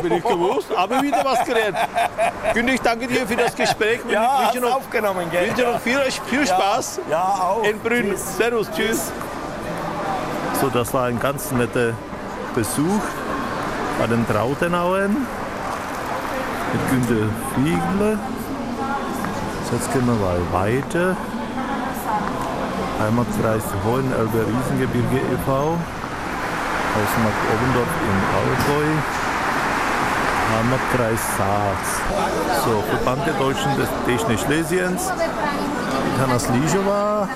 habe ich nicht gewusst, aber wieder was gelernt. Günther, ich danke dir für das Gespräch. Ja, hast noch aufgenommen, gell? Ich wünsche noch viel Spaß ja, auch. in Brünn. Tschüss. Servus, tschüss. So, das war ein ganz netter Besuch bei den Trautenauern mit Günther Fiegler. Jetzt gehen wir mal weiter. Heimatkreis Hohenelbe-Riesengebirge e.V. Hausmarkt Oberndorf im Allgäu. Heimatkreis Saaz. So, Verband der Deutschen des Technischen Schlesiens. Hannas Lijowa.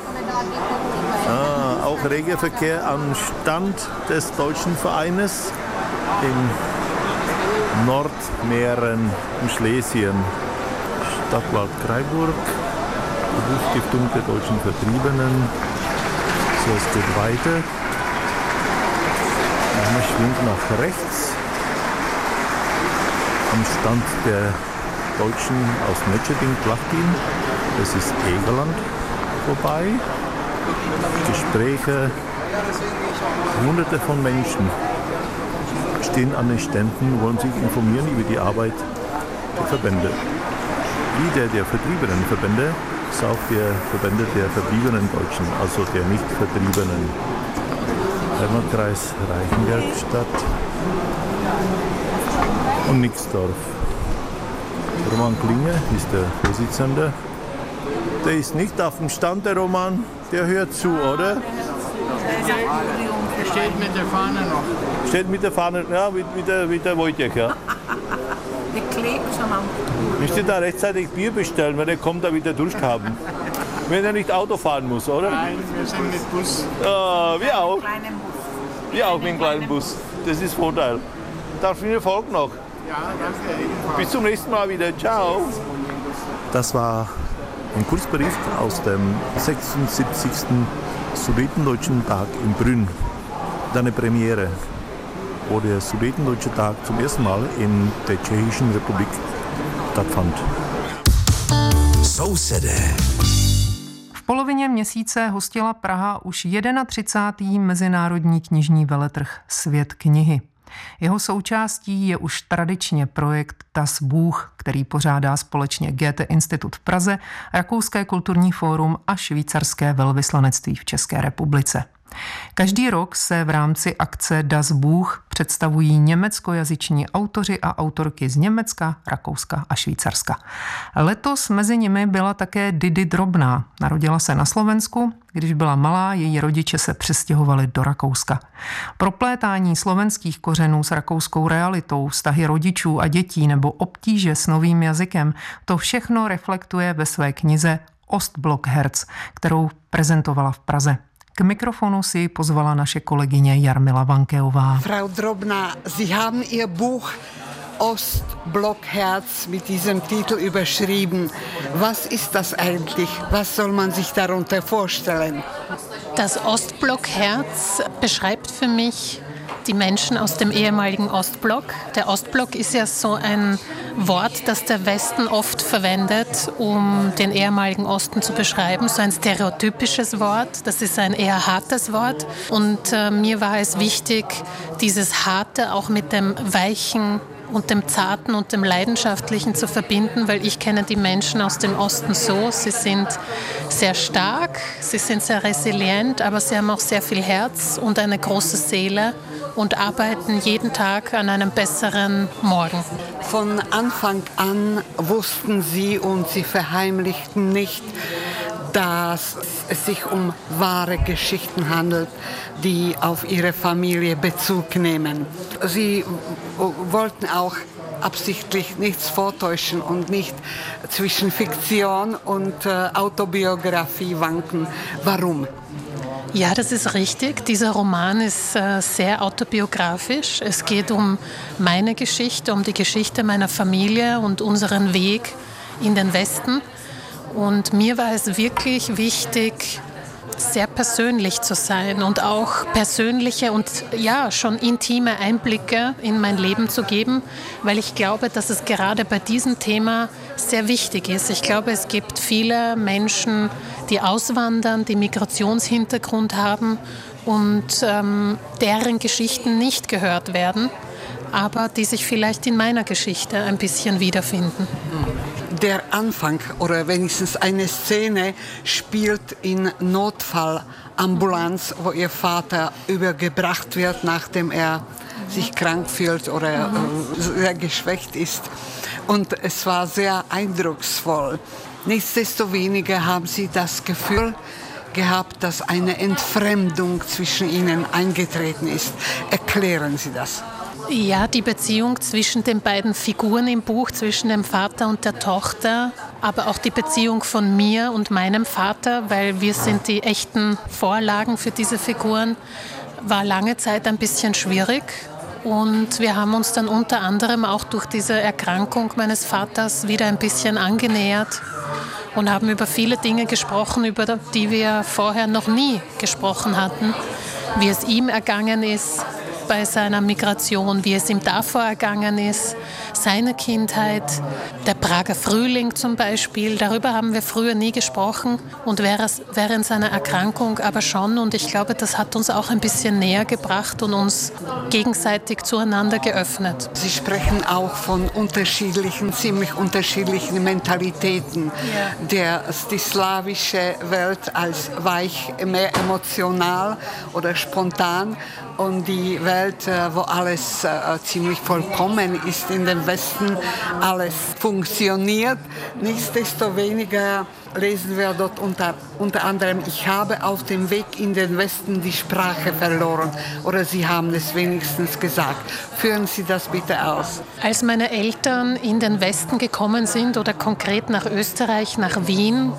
Auch reger Verkehr am Stand des Deutschen Vereines in Nordmähren in Schlesien. Stadtwald Freiburg, Berufsstiftung der deutschen Vertriebenen. So, es geht weiter. Man schwingt nach rechts. Am Stand der Deutschen aus Netscheding-Plachtin, das ist Egerland, vorbei. Gespräche, Hunderte von Menschen stehen an den Ständen, wollen sich informieren über die Arbeit der Verbände. Wie der vertriebenen Verbände ist auch der Verbände der verbliebenen Deutschen, also der nicht Vertriebenen. Heimatkreis Reichenbergstadt und Nixdorf. Roman Klinge ist der Vorsitzende. Der ist nicht auf dem Stand, der Roman. Der hört zu, oder? Der steht mit der Fahne noch. Steht mit der Fahne, ja, mit der Wojciech, ja. Der klebt schon am Stuhl. Müsst ihr da rechtzeitig Bier bestellen, weil der kommt da wieder durchhaben. Wenn er nicht Auto fahren muss, oder? Nein, wir sind mit Bus. Wir auch. Kleinen Bus. Wir auch mit dem kleinen Bus. Das ist Vorteil. Darf viel Erfolg noch. Ja, danke. Ebenfalls. Bis zum nächsten Mal wieder. Ciao. Das war ein Kurzbericht aus dem 76. Sudetendeutschen Tag in Brünn. Eine Premiere, wo der Sudetendeutsche Tag zum ersten Mal in der Tschechischen Republik stattfand. Sousede. V polovině měsíce hostila Praha už 31. mezinárodní knižní veletrh Svět knihy. Jeho součástí je už tradičně projekt Das Buch, který pořádá společně Goethe-Institut v Praze, Rakouské kulturní fórum a Švýcarské velvyslanectví v České republice. Každý rok se v rámci akce Das Buch představují německojazyční autoři a autorky z Německa, Rakouska a Švýcarska. Letos mezi nimi byla také Didi Drobná. Narodila se na Slovensku, když byla malá, její rodiče se přestěhovali do Rakouska. Proplétání slovenských kořenů s rakouskou realitou, vztahy rodičů a dětí nebo obtíže s novým jazykem, to všechno reflektuje ve své knize Ostblock-Herz, kterou prezentovala v Praze. K mikrofonu si ji pozvala naše kolegyně Jarmila Vankeová. Frau Drobná, Sie haben Ihr Buch Ostblock-Herz mit diesem Titel überschrieben. Was ist das eigentlich? Was soll man sich darunter vorstellen? Das Ostblock-Herz beschreibt für mich die Menschen aus dem ehemaligen Ostblock. Der Ostblock ist ja so ein Wort, das der Westen oft verwendet, um den ehemaligen Osten zu beschreiben. So ein stereotypisches Wort, das ist ein eher hartes Wort. Und mir war es wichtig, dieses Harte auch mit dem Weichen und dem Zarten und dem Leidenschaftlichen zu verbinden, weil ich kenne die Menschen aus dem Osten so, sie sind sehr stark, sie sind sehr resilient, aber sie haben auch sehr viel Herz und eine große Seele und arbeiten jeden Tag an einem besseren Morgen. Von Anfang an wussten Sie und Sie verheimlichten nicht, dass es sich um wahre Geschichten handelt, die auf Ihre Familie Bezug nehmen. Sie wollten auch absichtlich nichts vortäuschen und nicht zwischen Fiktion und Autobiografie wanken. Warum? Ja, das ist richtig. Dieser Roman ist sehr autobiografisch. Es geht um meine Geschichte, um die Geschichte meiner Familie und unseren Weg in den Westen. Und mir war es wirklich wichtig, sehr persönlich zu sein und auch persönliche und ja, schon intime Einblicke in mein Leben zu geben, weil ich glaube, dass es gerade bei diesem Thema sehr wichtig ist. Ich glaube, es gibt viele Menschen, die auswandern, die Migrationshintergrund haben und deren Geschichten nicht gehört werden. aber die sich vielleicht in meiner Geschichte ein bisschen wiederfinden. Der Anfang oder wenigstens eine Szene spielt in Notfallambulanz, wo ihr Vater übergebracht wird, nachdem er sich krank fühlt oder sehr geschwächt ist. Und es war sehr eindrucksvoll. Nichtsdestoweniger haben Sie das Gefühl gehabt, dass eine Entfremdung zwischen ihnen eingetreten ist. Erklären Sie das. Ja, die Beziehung zwischen den beiden Figuren im Buch, zwischen dem Vater und der Tochter, aber auch die Beziehung von mir und meinem Vater, weil wir sind die echten Vorlagen für diese Figuren, war lange Zeit ein bisschen schwierig. Und wir haben uns dann unter anderem auch durch diese Erkrankung meines Vaters wieder ein bisschen angenähert und haben über viele Dinge gesprochen, über die wir vorher noch nie gesprochen hatten, wie es ihm ergangen ist bei seiner Migration, wie es ihm davor ergangen ist, seine Kindheit, der Prager Frühling zum Beispiel. Darüber haben wir früher nie gesprochen und während seiner Erkrankung aber schon. Und ich glaube, das hat uns auch ein bisschen näher gebracht und uns gegenseitig zueinander geöffnet. Sie sprechen auch von ziemlich unterschiedlichen Mentalitäten. Ja. Die slawische Welt als weich, mehr emotional oder spontan. Und die Welt, wo alles ziemlich vollkommen ist, in dem Westen alles funktioniert. Nichtsdestoweniger lesen wir dort unter anderem, ich habe auf dem Weg in den Westen die Sprache verloren. Oder Sie haben es wenigstens gesagt. Führen Sie das bitte aus. Als meine Eltern in den Westen gekommen sind oder konkret nach Österreich, nach Wien,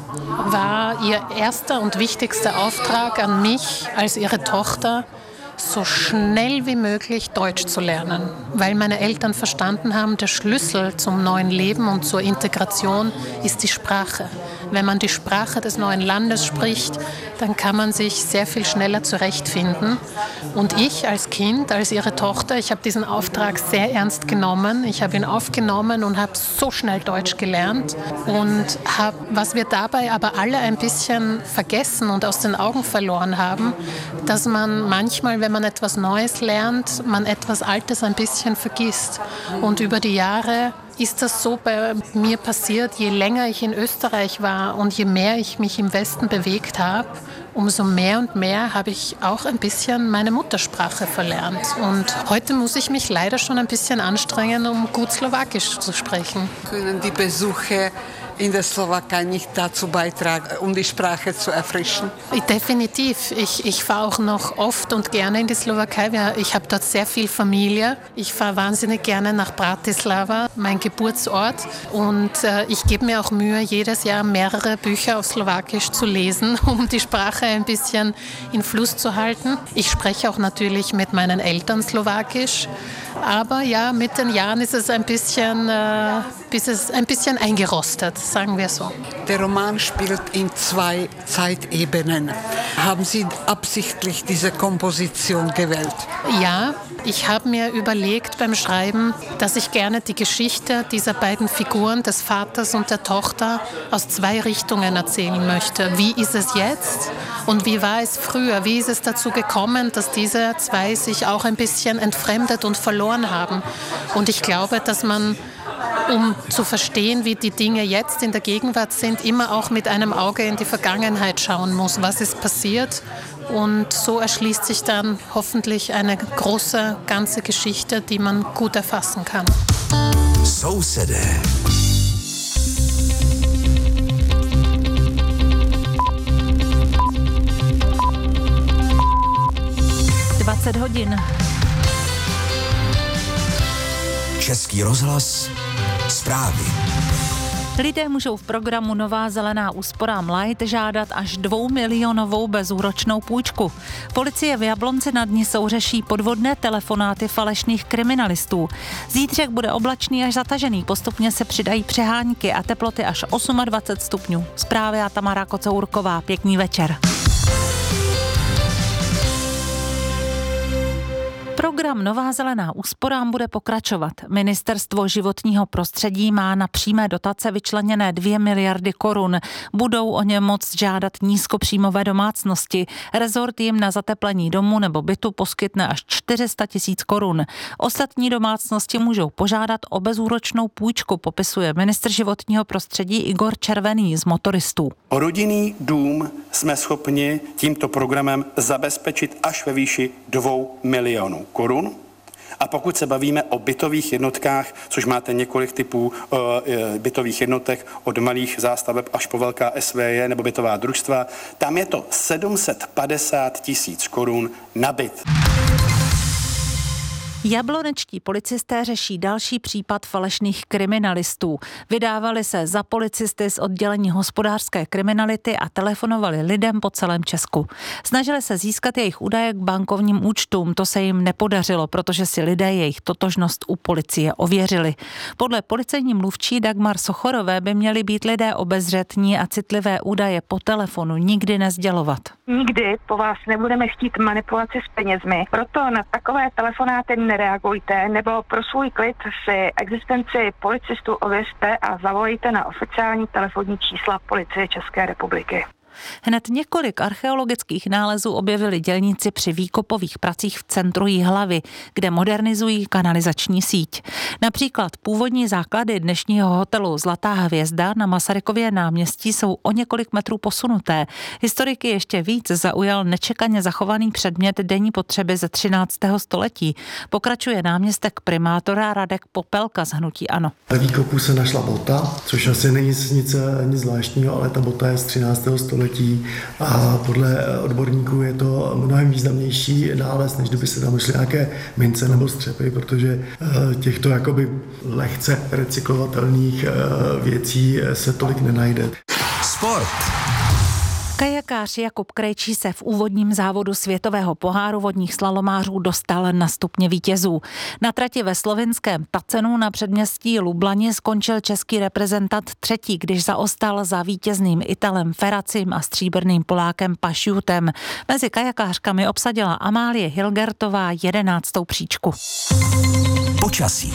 war ihr erster und wichtigster Auftrag an mich als ihre Tochter, so schnell wie möglich Deutsch zu lernen, weil meine Eltern verstanden haben, der Schlüssel zum neuen Leben und zur Integration ist die Sprache. Wenn man die Sprache des neuen Landes spricht, dann kann man sich sehr viel schneller zurechtfinden. Und ich als Kind, als ihre Tochter, ich habe diesen Auftrag sehr ernst genommen. Ich habe ihn aufgenommen und habe so schnell Deutsch gelernt. Und was wir dabei aber alle ein bisschen vergessen und aus den Augen verloren haben, dass man manchmal, wenn man etwas Neues lernt, man etwas Altes ein bisschen vergisst. Und über die Jahre ist das so bei mir passiert, je länger ich in Österreich war und je mehr ich mich im Westen bewegt habe, umso mehr und mehr habe ich auch ein bisschen meine Muttersprache verlernt. Und heute muss ich mich leider schon ein bisschen anstrengen, um gut Slowakisch zu sprechen. Können die Besuche in der Slowakei nicht dazu beitragen, um die Sprache zu erfrischen? Definitiv. Ich fahre auch noch oft und gerne in die Slowakei. Ich habe dort sehr viel Familie. Ich fahre wahnsinnig gerne nach Bratislava, mein Geburtsort. Und ich gebe mir auch Mühe, jedes Jahr mehrere Bücher auf Slowakisch zu lesen, um die Sprache ein bisschen in Fluss zu halten. Ich spreche auch natürlich mit meinen Eltern Slowakisch. Aber ja, mit den Jahren ist es ein bisschen eingerostet, sagen wir so. Der Roman spielt in 2 Zeitebenen. Haben Sie absichtlich diese Komposition gewählt? Ja, ich habe mir überlegt beim Schreiben, dass ich gerne die Geschichte dieser beiden Figuren, des Vaters und der Tochter, aus 2 Richtungen erzählen möchte. Wie ist es jetzt und wie war es früher? Wie ist es dazu gekommen, dass diese 2 sich auch ein bisschen entfremdet und verloren haben? Und ich glaube, dass man, um zu verstehen, wie die Dinge jetzt in der Gegenwart sind, immer auch mit einem Auge in die Vergangenheit schauen muss. Was ist passiert? Und so erschließt sich dann hoffentlich eine große, ganze Geschichte, die man gut erfassen kann. Sousede. hodin. Český rozhlas, zprávy. Lidé můžou v programu Nová zelená úsporám Light žádat až 2milionovou bezúročnou půjčku. Policie v Jablonci nad Nisou řeší podvodné telefonáty falešných kriminalistů. Zítřek bude oblačný až zatažený, postupně se přidají přehánky a teploty až 28 stupňů. Zprávy a Tamara Kocourková. Pěkný večer. Program Nová zelená úsporám bude pokračovat. Ministerstvo životního prostředí má na přímé dotace vyčleněné 2 miliardy korun. Budou o ně moct žádat nízkopříjmové domácnosti. Rezort jim na zateplení domu nebo bytu poskytne až 400 000 korun. Ostatní domácnosti můžou požádat o bezúročnou půjčku, popisuje ministr životního prostředí Igor Červený z Motoristů. Rodinný dům jsme schopni tímto programem zabezpečit až ve výši 2 milionů korun. A pokud se bavíme o bytových jednotkách, což máte několik typů bytových jednotek, od malých zástaveb až po velká SVJ nebo bytová družstva, tam je to 750 000 korun na byt. Jablonečtí policisté řeší další případ falešných kriminalistů. Vydávali se za policisty z oddělení hospodářské kriminality a telefonovali lidem po celém Česku. Snažili se získat jejich údaje k bankovním účtům, to se jim nepodařilo, protože si lidé jejich totožnost u policie ověřili. Podle policejní mluvčí Dagmar Sochorové by měli být lidé obezřetní a citlivé údaje po telefonu nikdy nesdělovat. Nikdy po vás nebudeme chtít manipulaci s penězmi, proto na takové telefonáty nereagujte, nebo pro svůj klid si existenci policistů ověřte a zavolejte na oficiální telefonní čísla Policie České republiky. Hned několik archeologických nálezů objevili dělníci při výkopových pracích v centru Jihlavy, kde modernizují kanalizační síť. Například původní základy dnešního hotelu Zlatá hvězda na Masarykově náměstí jsou o několik metrů posunuté. Historiky ještě víc zaujal nečekaně zachovaný předmět denní potřeby ze 13. století. Pokračuje náměstek primátora Radek Popelka z hnutí ANO. Ve výkopu se našla bota, což asi není nic zvláštního, ale ta bota je z 13. století. A podle odborníků je to mnohem významnější nález, než kdyby se tam našly nějaké mince nebo střepy, protože těchto jakoby lehce recyklovatelných věcí se tolik nenajde. Sport. Kajakář Jakub Krejčí se v úvodním závodu světového poháru vodních slalomářů dostal na stupně vítězů. Na trati ve slovinském Tacenu na předměstí Lublani skončil český reprezentant třetí, když zaostal za vítězným Italem Ferracim a stříbrným Polákem Pašjutem. Mezi kajakářkami obsadila Amálie Hilgertová 11. příčku. Počasí.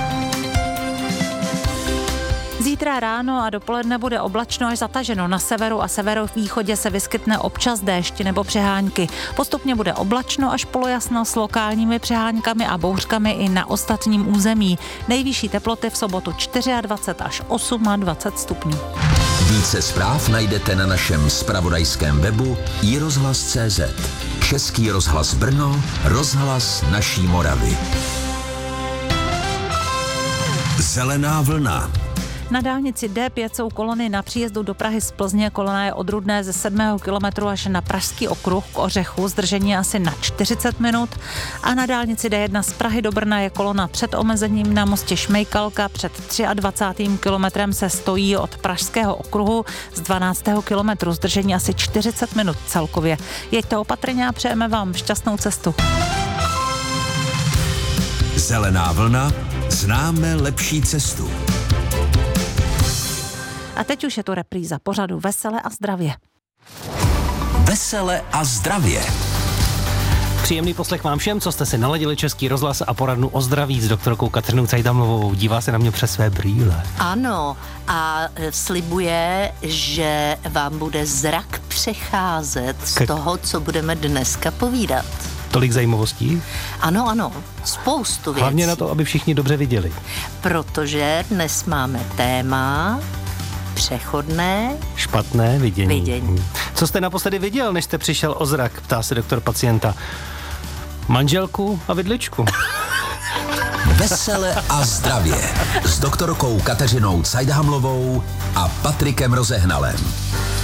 Zítra ráno a dopoledne bude oblačno až zataženo. Na severu a severovýchodě se vyskytne občas déšť nebo přehánky. Postupně bude oblačno až polojasno s lokálními přehánkami a bouřkami i na ostatním území. Nejvyšší teploty v sobotu 24 až 28 stupňů. Více zpráv najdete na našem zpravodajském webu iRozhlas.cz. Český rozhlas Brno, rozhlas naší Moravy. Zelená vlna. Na dálnici D5 jsou kolony na příjezdu do Prahy z Plzně. Kolona je od Rudné ze 7. kilometru až na Pražský okruh k Ořechu. Zdržení asi na 40 minut. A na dálnici D1 z Prahy do Brna je kolona před omezením na mostě Šmejkalka. Před 23. kilometrem se stojí od Pražského okruhu z 12. kilometru. Zdržení asi 40 minut celkově. Jeďte opatrně a přejeme vám šťastnou cestu. Zelená vlna. Známe lepší cestu. A teď už je to repríza pořadu Vesele a zdravě. Vesele a zdravě. Příjemný poslech vám všem, co jste si naladili Český rozhlas a poradnu o zdraví s doktorkou Kateřinou Cajdamlovou. Dívá se na mě přes své brýle. Ano, a slibuje, že vám bude zrak přecházet z toho, co budeme dneska povídat. Tolik zajímavostí? Ano, spoustu věcí. Hlavně na to, aby všichni dobře viděli. Protože dnes máme téma přechodné špatné vidění. Co jste naposledy viděl, než jste přišel o zrak, ptá se doktor pacienta. Manželku a vidličku. Vesele a zdravě s doktorkou Kateřinou Cajdhamlovou a Patrikem Rozehnalem.